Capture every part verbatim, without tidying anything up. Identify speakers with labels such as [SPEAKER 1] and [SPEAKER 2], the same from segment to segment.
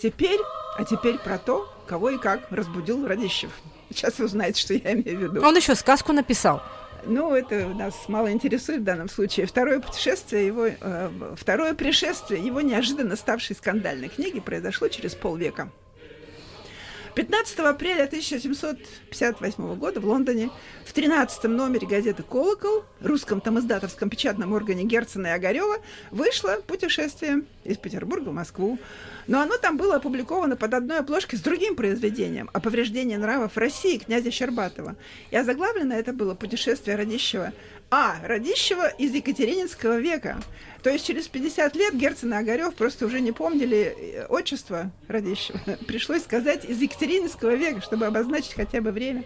[SPEAKER 1] Теперь, а теперь про то, кого и как разбудил Радищев. Сейчас вы узнаете, что я имею в виду.
[SPEAKER 2] Он еще сказку написал.
[SPEAKER 1] Ну, это нас мало интересует в данном случае. Второе путешествие его, э, второе пришествие его неожиданно ставшей скандальной книги произошло через полвека. пятнадцатого апреля тысяча семьсот пятьдесят восьмого года в Лондоне в тринадцатом номере газеты «Колокол», русском томиздатовском печатном органе Герцена и Огарёва, вышло путешествие из Петербурга в Москву. Но оно там было опубликовано под одной обложкой с другим произведением о повреждении нравов России князя Щербатова. И озаглавлено это было «Путешествие Радищева». А, Радищева из Екатерининского века. То есть через пятьдесят лет Герцен и Огарёв просто уже не помнили отчество Радищева. Пришлось сказать из Екатерининского века, чтобы обозначить хотя бы время.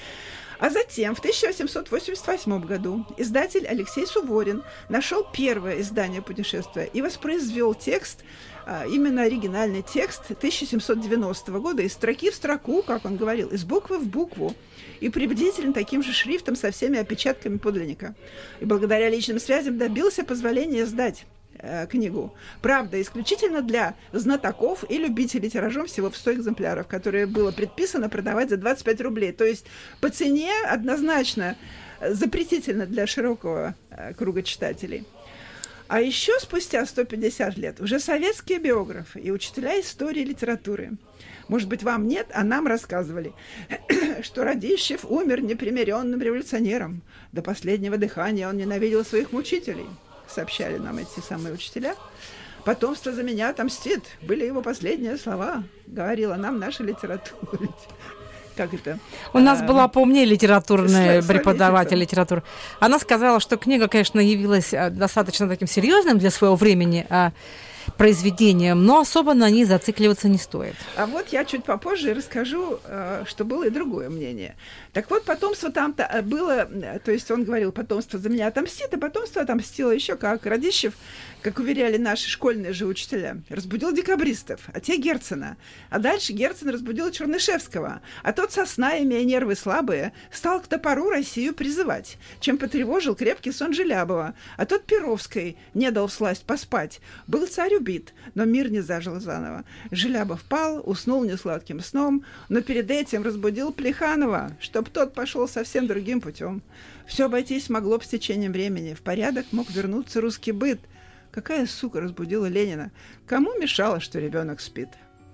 [SPEAKER 1] А затем, в тысяча восемьсот восемьдесят восьмом году, издатель Алексей Суворин нашел первое издание путешествия и воспроизвел текст, именно оригинальный текст тысяча семьсот девяностого года, из строки в строку, как он говорил, из буквы в букву, и приблизительно таким же шрифтом со всеми опечатками подлинника. И благодаря личным связям добился позволения издать э, книгу. Правда, исключительно для знатоков и любителей, тиражом всего в сто экземпляров, которые было предписано продавать за двадцать пять рублей. То есть по цене однозначно запретительно для широкого э, круга читателей. А еще спустя сто пятьдесят лет уже советские биографы и учителя истории и литературы, может быть, вам нет, а нам рассказывали, что Радищев умер непримиренным революционером. До последнего дыхания он ненавидел своих мучителей, сообщали нам эти самые учителя. «Потомство за меня отомстит», были его последние слова, говорила нам наша литература. Как это?
[SPEAKER 2] У нас
[SPEAKER 1] а,
[SPEAKER 2] была поумнее литературная
[SPEAKER 1] с,
[SPEAKER 2] преподаватель литературы. Она сказала, что книга, конечно, явилась достаточно таким серьезным для своего времени а, произведением, но особо на ней зацикливаться не стоит.
[SPEAKER 1] А вот я чуть попозже расскажу, что было и другое мнение. Так вот, потомство там-то было, то есть он говорил, потомство за меня отомстит, а потомство отомстило еще как. Радищев, как уверяли наши школьные же учителя, разбудил декабристов, а те Герцена. А дальше Герцен разбудил Чернышевского, а тот со сна, имея нервы слабые, стал к топору Россию призывать, чем потревожил крепкий сон Желябова. А тот Перовской не дал всласть поспать. Был царь убит, но мир не зажил заново. Желябов пал, уснул несладким сном, но перед этим разбудил Плеханова, чтоб тот пошел совсем другим путем. Все обойтись могло б с течением времени. В порядок мог вернуться русский быт. Какая сука разбудила Ленина? Кому мешало, что ребенок спит?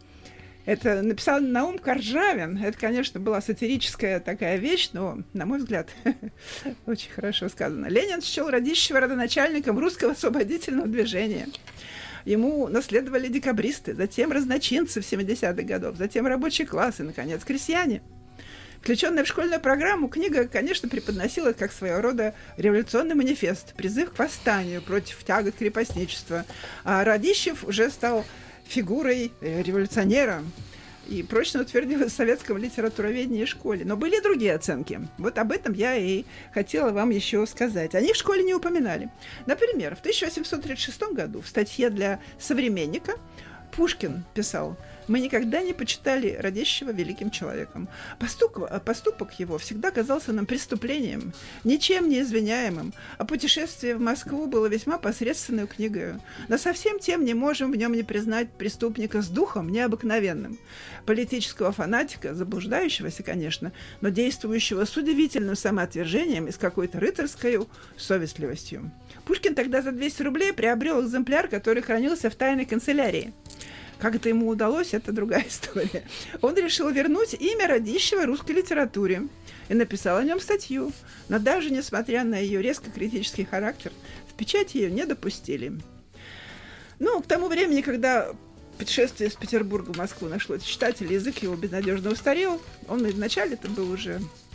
[SPEAKER 1] Это написал Наум Коржавин. Это, конечно, была сатирическая такая вещь, но, на мой взгляд, очень хорошо сказано. Ленин счел Радищева родоначальником русского освободительного движения. Ему наследовали декабристы, затем разночинцы в семидесятых годах, затем рабочий класс и, наконец, крестьяне. Включенная в школьную программу, книга, конечно, преподносилась как своего рода революционный манифест, призыв к восстанию против тягот крепостничества. А Радищев уже стал фигурой революционера и прочно утвердилась в советском литературоведении и школе. Но были и другие оценки. Вот об этом я и хотела вам еще сказать. О них в школе не упоминали. Например, в тысяча восемьсот тридцать шестом году в статье для «Современника» Пушкин писал: «Мы никогда не почитали Радищева великим человеком. Поступок, поступок его всегда казался нам преступлением, ничем не извиняемым, а путешествие в Москву было весьма посредственной книгой. Но совсем тем не можем в нем не признать преступника с духом необыкновенным, политического фанатика, заблуждающегося, конечно, но действующего с удивительным самоотвержением и с какой-то рыцарской совестливостью». Пушкин тогда за двести рублей приобрел экземпляр, который хранился в тайной канцелярии. Как это ему удалось, это другая история. Он решил вернуть имя Радищева русской литературе и написал о нем статью. Но даже несмотря на ее резко критический характер, в печать ее не допустили. Ну, к тому времени, когда путешествие из Петербурга в Москву нашло читателей, язык его безнадежно устарел. Он и вначале это был уже,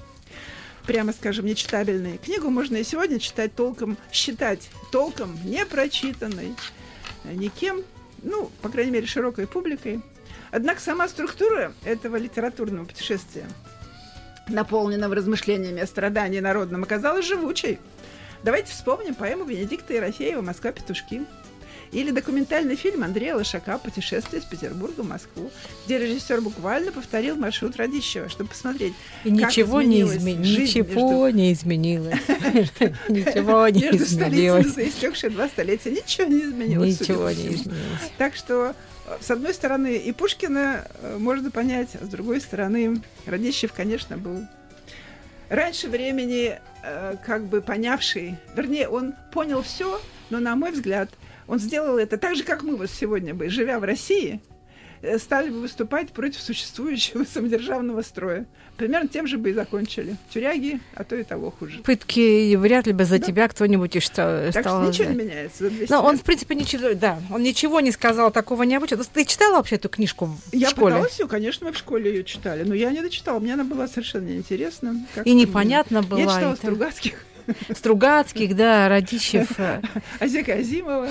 [SPEAKER 1] прямо скажем, нечитабельный. Книгу можно и сегодня читать толком, считать толком непрочитанной никем, ну, по крайней мере, широкой публикой. Однако сама структура этого литературного путешествия, наполненного размышлениями о страдании народном, оказалась живучей. Давайте вспомним поэму Венедикта Ерофеева «Москва-петушки». Или документальный фильм Андрея Лошака «Путешествие из Петербурга в Москву», где режиссер буквально повторил маршрут Радищева, чтобы посмотреть,
[SPEAKER 2] и ничего не изменилось. Ничего не изменилось. Ничего не изменилось. Между столетиями
[SPEAKER 1] за истекшие два столетия ничего не изменилось.
[SPEAKER 2] Ничего не изменилось.
[SPEAKER 1] Так что, с одной стороны, и Пушкина можно понять, а с другой стороны, Радищев, конечно, был раньше времени, как бы понявший, вернее, он понял все, но, на мой взгляд, он сделал это так же, как мы вот сегодня бы, живя в России, стали бы выступать против существующего самодержавного строя. Примерно тем же бы и закончили. Тюряги, а то и того хуже.
[SPEAKER 2] Пытки вряд ли бы за да. тебя кто-нибудь и что
[SPEAKER 1] так
[SPEAKER 2] стал...
[SPEAKER 1] что ничего не меняется за двести
[SPEAKER 2] Но
[SPEAKER 1] лет.
[SPEAKER 2] он, в принципе, ничего... Да, он ничего не сказал такого необычного. Ты читала вообще эту книжку в
[SPEAKER 1] я
[SPEAKER 2] школе?
[SPEAKER 1] Я пыталась ее, конечно, мы в школе ее читали, но я не дочитала. Мне она была совершенно неинтересна.
[SPEAKER 2] И непонятно
[SPEAKER 1] мне...
[SPEAKER 2] было.
[SPEAKER 1] Я читала
[SPEAKER 2] это...
[SPEAKER 1] Стругацких.
[SPEAKER 2] Стругацких, да, Радищев.
[SPEAKER 1] Азека Азимова.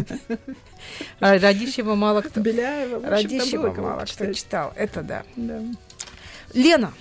[SPEAKER 2] Радищева мало кто.
[SPEAKER 1] Беляева. В общем,
[SPEAKER 2] Радищева мало кто читал. Это да. да. Лена,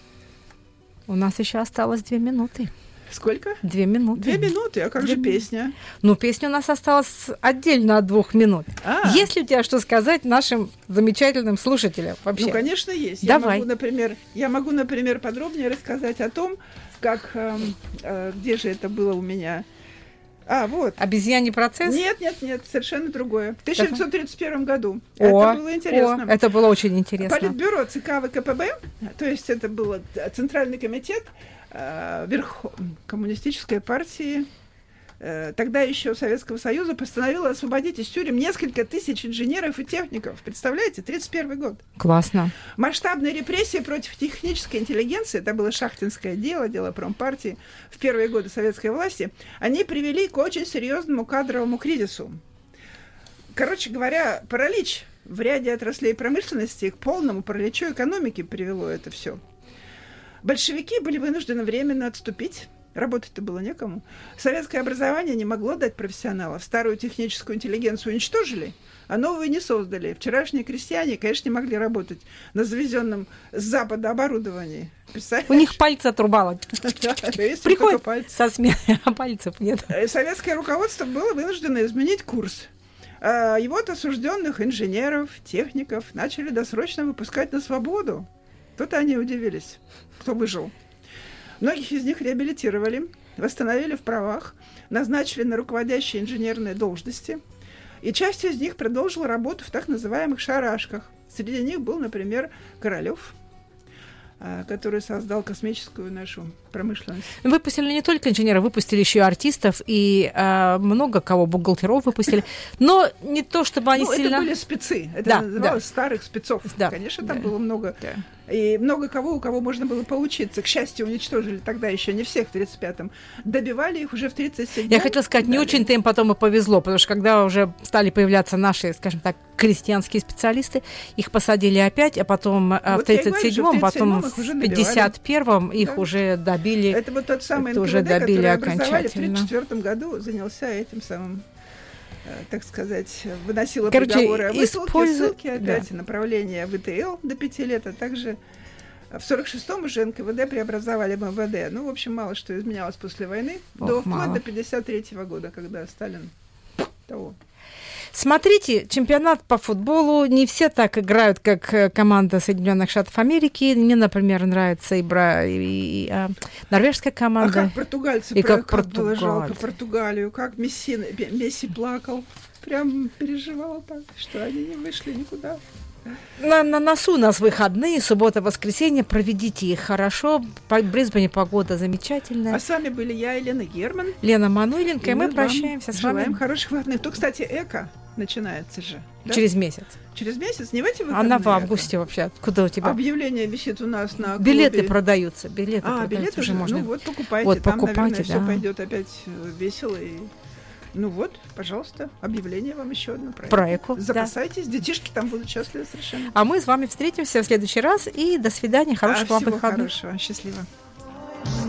[SPEAKER 2] у нас еще осталось две минуты.
[SPEAKER 1] Сколько?
[SPEAKER 2] Две минуты.
[SPEAKER 1] Две минуты? А как
[SPEAKER 2] Две
[SPEAKER 1] же песня?
[SPEAKER 2] Ну, песня у нас осталась отдельно от двух минут. А. Есть ли у тебя что сказать нашим замечательным слушателям вообще?
[SPEAKER 1] Ну, конечно, есть.
[SPEAKER 2] Давай.
[SPEAKER 1] Я могу, например, я могу, например, подробнее рассказать о том, как... Э, э, где же это было у меня? А, вот.
[SPEAKER 2] Обезьяний процесс?
[SPEAKER 1] Нет, нет, нет, совершенно другое. В тысяча девятьсот тридцать первом году.
[SPEAKER 2] О,
[SPEAKER 1] это было интересно.
[SPEAKER 2] О, это было очень интересно.
[SPEAKER 1] Политбюро ЦК ВКПБ, то есть это был Центральный комитет э, верх... Коммунистической партии, э, тогда еще Советского Союза, постановило освободить из тюрем несколько тысяч инженеров и техников. Представляете? тридцать первый год.
[SPEAKER 2] Классно.
[SPEAKER 1] Масштабные репрессии против технической интеллигенции, это было шахтинское дело, дело промпартии, в первые годы советской власти, они привели к очень серьезному кадровому кризису. Короче говоря, паралич в ряде отраслей промышленности к полному параличу экономики привело это все. Большевики были вынуждены временно отступить. Работать-то было некому. Советское образование не могло дать профессионалов. Старую техническую интеллигенцию уничтожили, а новую не создали. Вчерашние крестьяне, конечно, не могли работать на завезенном с запада оборудовании.
[SPEAKER 2] У них пальцы отрубало. Приходит со смены, а пальцев нет.
[SPEAKER 1] Советское руководство было вынуждено изменить курс. И вот осужденных инженеров, техников начали досрочно выпускать на свободу. Тут они удивились, кто выжил. Многих из них реабилитировали, восстановили в правах, назначили на руководящие инженерные должности. И часть из них продолжила работу в так называемых шарашках. Среди них был, например, Королёв, который создал космическую нашу промышленность.
[SPEAKER 2] Выпустили не только инженеров, выпустили еще и артистов, и а, много кого, бухгалтеров выпустили. Но не то, чтобы они
[SPEAKER 1] ну,
[SPEAKER 2] сильно...
[SPEAKER 1] это были спецы. Это
[SPEAKER 2] да,
[SPEAKER 1] называлось
[SPEAKER 2] да.
[SPEAKER 1] старых спецов.
[SPEAKER 2] Да,
[SPEAKER 1] Конечно, там
[SPEAKER 2] да,
[SPEAKER 1] было много...
[SPEAKER 2] Да.
[SPEAKER 1] И много кого, у кого можно было поучиться. К счастью, уничтожили тогда еще не всех в тридцать пятом. Добивали их уже в тридцать седьмом.
[SPEAKER 2] Я хотела сказать, не очень-то им потом и повезло, потому что когда уже стали появляться наши, скажем так, крестьянские специалисты, их посадили опять, а потом вот в тридцать седьмом, потом в пятьдесят первом их да. уже добили.
[SPEAKER 1] Это вот тот самый эн ка вэ дэ,
[SPEAKER 2] уже добили
[SPEAKER 1] который
[SPEAKER 2] окончательно.
[SPEAKER 1] образовали в тридцать четвёртом году, занялся этим самым, так сказать, выносила
[SPEAKER 2] Короче,
[SPEAKER 1] приговоры о высылке,
[SPEAKER 2] использ...
[SPEAKER 1] ссылки опять,
[SPEAKER 2] да.
[SPEAKER 1] направление в вэ тэ эл до пяти лет, а также в сорок шестом уже эн ка вэ дэ преобразовали в эм вэ дэ. Ну, в общем, мало что изменялось после войны,
[SPEAKER 2] Ох,
[SPEAKER 1] до, вплоть
[SPEAKER 2] мало.
[SPEAKER 1] до пятьдесят третьего года, когда Сталин того.
[SPEAKER 2] Смотрите, чемпионат по футболу. Не все так играют, как команда Соединенных Штатов Америки. Мне, например, нравится и, бра... и, и а, норвежская команда.
[SPEAKER 1] А как португальцы,
[SPEAKER 2] и
[SPEAKER 1] про...
[SPEAKER 2] как,
[SPEAKER 1] как было
[SPEAKER 2] португаль.
[SPEAKER 1] жалко Португалию, как Месси, Месси плакал, прям переживал так, что они не вышли никуда.
[SPEAKER 2] На, на носу у нас выходные, суббота, воскресенье. Проведите их хорошо. В Брисбене погода замечательная.
[SPEAKER 1] А с вами были я, Елена Герман.
[SPEAKER 2] Лена Мануиленко, и,
[SPEAKER 1] и
[SPEAKER 2] мы,
[SPEAKER 1] мы
[SPEAKER 2] прощаемся с вами.
[SPEAKER 1] Желаем хороших выходных. То, кстати, эко начинается же. Да?
[SPEAKER 2] Через месяц.
[SPEAKER 1] Через месяц? Не в эти выходные?
[SPEAKER 2] Она в августе вообще. Откуда у тебя?
[SPEAKER 1] Объявление висит у нас на клубе.
[SPEAKER 2] Билеты продаются. Билеты
[SPEAKER 1] а,
[SPEAKER 2] продаются.
[SPEAKER 1] билеты
[SPEAKER 2] уже
[SPEAKER 1] же?
[SPEAKER 2] можно.
[SPEAKER 1] Ну вот, покупайте.
[SPEAKER 2] Вот,
[SPEAKER 1] Там,
[SPEAKER 2] покупайте,
[SPEAKER 1] наверное,
[SPEAKER 2] да.
[SPEAKER 1] все пойдет опять весело. И... Ну вот, пожалуйста, объявление вам еще одно про,
[SPEAKER 2] про эко.
[SPEAKER 1] Запасайтесь,
[SPEAKER 2] да.
[SPEAKER 1] детишки там будут счастливы совершенно.
[SPEAKER 2] А мы с вами встретимся в следующий раз. И до свидания. Хороших
[SPEAKER 1] а,
[SPEAKER 2] вам
[SPEAKER 1] всего
[SPEAKER 2] выходных.
[SPEAKER 1] Хорошего, счастливо.